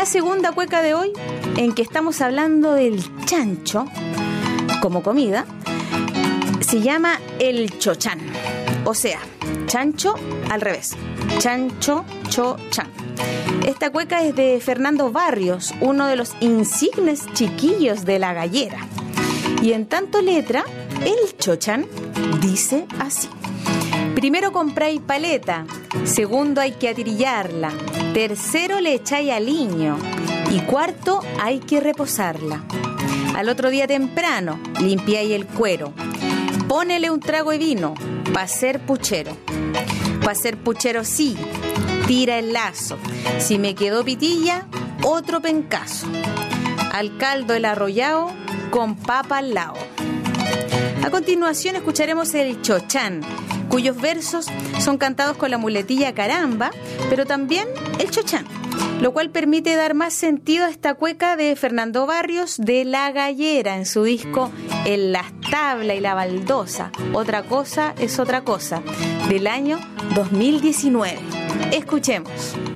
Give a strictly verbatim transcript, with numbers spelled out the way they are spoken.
la segunda cueca de hoy, en que estamos hablando del chancho como comida, se llama el chochán. O sea, chancho al revés. Chancho, cho, chan. Esta cueca es de Fernando Barrios, uno de los insignes chiquillos de La Gallera. Y en tanto letra, el chochán dice así: primero compráis paleta, segundo hay que atirillarla, tercero le echáis aliño y cuarto hay que reposarla. Al otro día temprano limpiáis el cuero, pónele un trago de vino pa' ser puchero. Pa' ser puchero sí, tira el lazo, si me quedó pitilla, otro pencazo. Al caldo el arrollado con papa al lado. A continuación escucharemos el chochán, cuyos versos son cantados con la muletilla caramba, pero también el chochán, lo cual permite dar más sentido a esta cueca de Fernando Barrios de La Gallera en su disco En las tablas y la baldosa, otra cosa es otra cosa, del año dos mil diecinueve. Escuchemos.